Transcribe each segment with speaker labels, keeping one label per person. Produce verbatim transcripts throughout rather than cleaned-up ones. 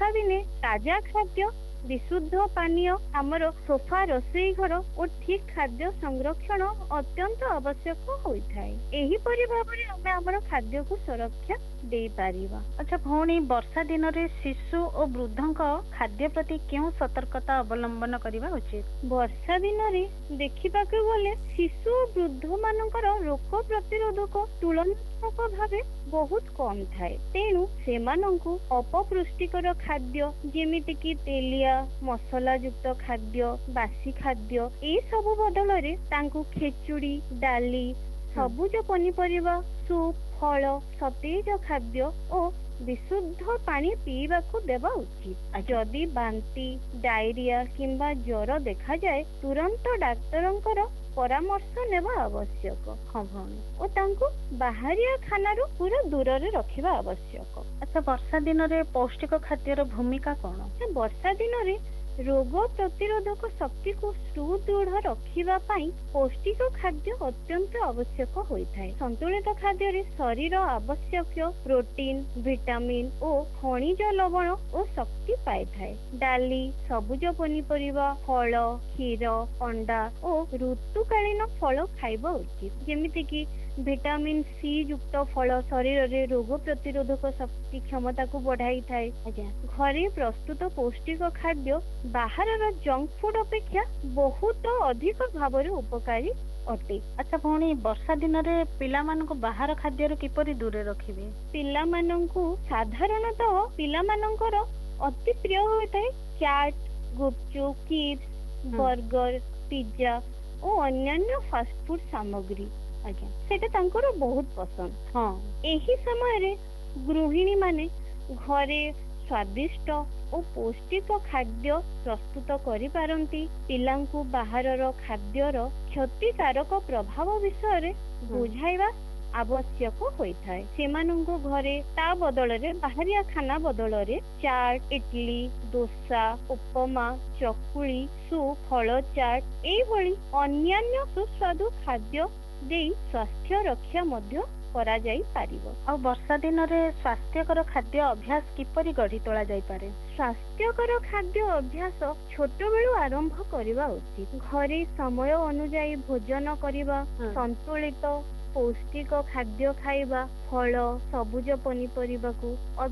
Speaker 1: ବର୍ଷା ଦିନେ ତାଜା ଖାଦ୍ୟ, ବିଶୁଦ୍ଧ ପାନୀୟ, ଆମର ସଫା ରୋଷେଇ ଘର ଓ ଠିକ୍ ଖାଦ୍ୟ ସଂରକ୍ଷଣ ଅତ୍ୟନ୍ତ ଆବଶ୍ୟକ ହୋଇଥାଏ। ଏହିପରି ଭାବରେ ଆମେ ଆମର ଖାଦ୍ୟକୁ ସୁରକ୍ଷା ଦେଇପାରିବା।
Speaker 2: ଆଚ୍ଛା ଭଉଣୀ, ବର୍ଷା ଦିନରେ ଶିଶୁ ଓ ବୃଦ୍ଧଙ୍କ ଖାଦ୍ୟ ପ୍ରତି କେଉଁ ସତର୍କତା ଅବଲମ୍ବନ କରିବା ଉଚିତ?
Speaker 1: ବର୍ଷା ଦିନରେ ଦେଖିବାକୁ ଗଲେ ଶିଶୁ ଓ ବୃଦ୍ଧ ମାନଙ୍କର ରୋଗ ପ୍ରତିରୋଧକ ତୁଳନାତ୍ମକ ଭାବେ ବହୁତ କମ ଥାଏ। ତେଣୁ ସେମାନଙ୍କୁ ଅପପୁଷ୍ଟିକର ଖାଦ୍ୟ ଯେମିତିକି ତେଲିଆ ମସଲା ଯୁକ୍ତ ଖାଦ୍ୟ, ବାସି ଖାଦ୍ୟ ଏଇ ସବୁ ବଦଳରେ ତାଙ୍କୁ ଖେଚୁଡ଼ି, ଡାଲି, ସବୁଜ ପନିପରିବା, ସୁପ୍, ଫଳ, ସତେଜ ଖାଦ୍ୟ ଓ ବିଶୁଦ୍ଧ ପାଣି ପିଇବାକୁ ଦେବା ଉଚିତ। ଯଦି ବାନ୍ତି, ଡାଇରିଆ କିମ୍ବା ଜ୍ୱର ଦେଖାଯାଏ ତୁରନ୍ତ ଡାକ୍ତରଙ୍କର ପରାମର୍ଶ ନେବା ଆବଶ୍ୟକ।
Speaker 2: ହଁ ଭଉଣୀ।
Speaker 1: ଓ ତାଙ୍କୁ ବାହାରିଆ ଖାନାରୁ ପୁରା ଦୂରରେ ରଖିବା ଆବଶ୍ୟକ।
Speaker 2: ଆଚ୍ଛା ବର୍ଷା ଦିନରେ ପୌଷ୍ଟିକ ଖାଦ୍ୟର ଭୂମିକା କଣ?
Speaker 1: ବର୍ଷା ଦିନରେ ରୋଗ ପ୍ରତିରୋଧକ ଶକ୍ତିକୁ ସୁଦୃଢ ରଖିବା ପାଇଁ ପୌଷ୍ଟିକ ଖାଦ୍ୟ ଅତ୍ୟନ୍ତ ଆବଶ୍ୟକ ହୋଇଥାଏ। ସନ୍ତୁଳିତ ଖାଦ୍ୟରେ ଶରୀର ଆବଶ୍ୟକୀୟ ପ୍ରୋଟିନ୍, ଭିଟାମିନ୍ ଓ ଖଣିଜ ଲବଣ ଓ ଶକ୍ତି ପାଇଥାଏ। ଡାଲି, ସବୁଜ ପନିପରିବା, ଫଳ, କ୍ଷୀର, ଅଣ୍ଡା ଓ ଋତୁକାଳୀନ ଫଳ ଖାଇବା ଉଚିତ। ଯେମିତିକି ଭିଟାମିନ୍ ସି ଯୁକ୍ତ ଫଳ ଶରୀରରେ ରୋଗ ପ୍ରତିରୋଧକ ଶକ୍ତି କ୍ଷମତାକୁ ବଢାଇଥାଏ।
Speaker 2: ଆଜ୍ଞା।
Speaker 1: ଘରେ ପ୍ରସ୍ତୁତ ପୌଷ୍ଟିକ ଖାଦ୍ୟ ବାହାରର ଜଙ୍କ ଫୁଡ୍ ଅପେକ୍ଷା ବହୁତ ଅଧିକ ଭାବରେ ଉପକାରୀ ଅଟେ।
Speaker 2: ଆଚ୍ଛା ଭଉଣୀ, ବର୍ଷା ଦିନରେ ପିଲାମାନଙ୍କୁ ବାହାର ଖାଦ୍ୟରୁ କିପରି ଦୂରରେ ରଖିବେ?
Speaker 1: ପିଲାମାନଙ୍କୁ ସାଧାରଣତଃ ପିଲାମାନଙ୍କର ଅତି ପ୍ରିୟ ହୋଇଥାଏ ଚାଟ୍, ଗୁପଚୁପ୍, ଚିପ୍ସ, ବର୍ଗର, ପିଜ୍ଜା ଓ ଅନ୍ୟାନ୍ୟ ଫାଷ୍ଟଫୁଡ୍ ସାମଗ୍ରୀ।
Speaker 2: ଆଜ୍ଞା।
Speaker 1: ସେଟା ତାଙ୍କର ବହୁତ ପସନ୍ଦ।
Speaker 2: ହଁ।
Speaker 1: ଏହି ସମୟରେ ଗୃହିଣୀ ମାନେ ଘରେ ସ୍ୱାଦିଷ୍ଟ ଓ ପୌଷ୍ଟିକ ଖାଦ୍ୟ ପ୍ରସ୍ତୁତ କରିପାରନ୍ତି। ପିଲାଙ୍କୁ ବାହାରର ଖାଦ୍ୟର କ୍ଷତିକାରକ ପ୍ରଭାବ ବିଷୟରେ ବୁଝାଇବା ଆବଶ୍ୟକ ହୋଇଥାଏ। ସେମାନଙ୍କୁ ଘରେ ତା ବଦଳରେ ବାହାରିଆ ଖାନା ବଦଳରେ ଚାଟ୍, ଇଟଲି, ଦୋସା, ଉପମା, ଚକୁଳି, ସୁପ୍, ଫଳ ଚାଟ୍ ଏଇଭଳି ଅନ୍ୟାନ୍ୟ ସୁସ୍ୱାଦୁ ଖାଦ୍ୟ ଦେଇ ସ୍ୱାସ୍ଥ୍ୟ ରକ୍ଷା ମଧ୍ୟ କରାଯାଇ ପାରିବ।
Speaker 2: ଆଉ ବର୍ଷା ଦିନରେ ସ୍ୱାସ୍ଥ୍ୟକର ଖାଦ୍ୟ ଅଭ୍ୟାସ କିପରି ଗଢି ତୋଳା ଯାଇପାରେ?
Speaker 1: ସ୍ୱାସ୍ଥ୍ୟକର ଖାଦ୍ୟ ଅଭ୍ୟାସ ଛୋଟବେଳୁ ଆରମ୍ଭ କରିବା ଉଚିତ। ଘରେ ସମୟ ଅନୁଯାୟୀ ଭୋଜନ କରିବା, ସନ୍ତୁଳିତ ପୌଷ୍ଟିକ ଖାଦ୍ୟ ଖାଇବା, ଫଳ, ସବୁଜ ପନିପରିବାକୁ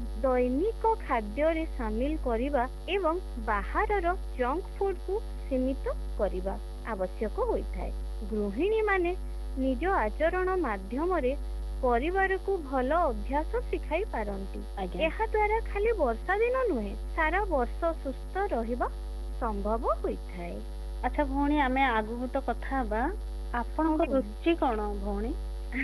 Speaker 1: ଦୈନିକ ଖାଦ୍ୟରେ ସାମିଲ କରିବା ଏବଂ ବାହାରର ଜଙ୍କ ଫୁଡକୁ ସୀମିତ କରିବା ଆବଶ୍ୟକ ହୋଇଥାଏ। ଗୃହିଣୀ ମାନେ ନିଜ ଆଚରଣ ମାଧ୍ୟମରେ ପରିବାରକୁ ଭଲ ଅଭ୍ୟାସ ଶିଖାଇ ପାରନ୍ତି। ଏହା ଦ୍ୱାରା ଖାଲି ବର୍ଷା ଦିନ ନୁହେଁ, ସାରା ବର୍ଷ ସୁସ୍ଥ ରହିବା ସମ୍ଭବ ହୋଇଥାଏ।
Speaker 2: ଆଚ୍ଛା ଭଉଣୀ, ଆମେ ଆଗକୁ ତ କଥା ହେବା। ଆପଣଙ୍କ ରୁଚି କଣ ଭଉଣୀ?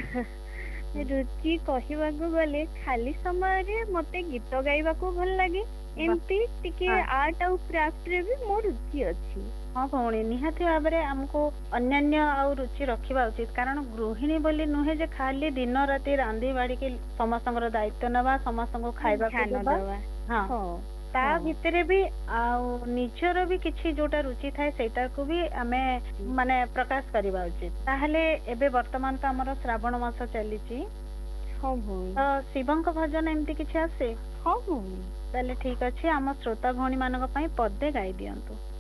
Speaker 1: ରୁଚି କହିବାକୁ ଗଲେ ଖାଲି ସମୟରେ ମତେ ଗୀତ ଗାଇବାକୁ ଭଲ ଲାଗେ। ଏମିତି ଟିକେ ଆର୍ଟ ଆଉ କ୍ରାଫ୍ଟରେ ବି ମୋ ରୁଚି ଅଛି।
Speaker 2: ହଁ ଭଉଣୀ, ନିହାତି ଭାବରେ ଆମକୁ ଅନ୍ୟାନ୍ୟ ଆଉ ରୁଚି ରଖିବା ଉଚିତ। କାରଣ ଗୃହିଣୀ ବୋଲି ନୁହେଁ ଯେ ଖାଲି ଦିନ ରାତି ରାନ୍ଧି ବାଢିକି ସମସ୍ତଙ୍କର ଦାୟିତ୍ୱ ନେବା, ସମସ୍ତଙ୍କୁ ଖାଇବାକୁ ଦେବା। ହଁ, ତା ଭିତରେ ବି ଆଉ ନିଜର ବି କିଛି ଯୋଉଟା ରୁଚି ଥାଏ ସେଇଟାକୁ ବି ଆମେ ମାନେ ପ୍ରକାଶ କରିବା ଉଚିତ। ତାହେଲେ ଏବେ ବର୍ତ୍ତମାନ ତ ଆମର ଶ୍ରାବଣ ମାସ ଚାଲିଛି।
Speaker 1: ହଁ ଭଉଣୀ।
Speaker 2: ତ ଶିବଙ୍କ ଭଜନ ଏମିତି କିଛି ଆସେ?
Speaker 1: ହଁ ଭଉଣୀ।
Speaker 2: ତାହେଲେ ଠିକ ଅଛି, ଆମ ଶ୍ରୋତା ଭଉଣୀ ମାନଙ୍କ ପାଇଁ ପଦେ ଗାଇ ଦିଅନ୍ତୁ।